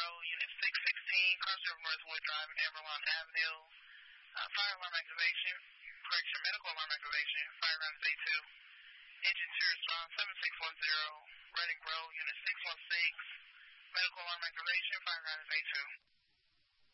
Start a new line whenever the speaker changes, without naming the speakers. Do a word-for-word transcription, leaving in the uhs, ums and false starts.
Road, Unit six sixteen, Cross River Northwood Drive and Everlawn Avenue. Uh, fire alarm activation, correction, medical alarm activation, fire ground is A two. Engine two response, seven six one zero, Reading Road, Unit six one six, medical alarm activation, fire ground is A two.